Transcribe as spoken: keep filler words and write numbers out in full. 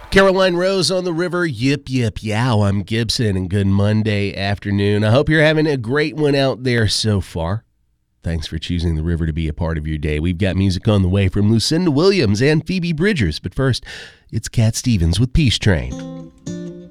Caroline Rose on the river, yip, yip, yow. I'm Gibson, and good Monday afternoon. I hope you're having a great one out there so far. Thanks for choosing the river to be a part of your day. We've got music on the way from Lucinda Williams and Phoebe Bridgers. But first, it's Cat Stevens with Peace Train.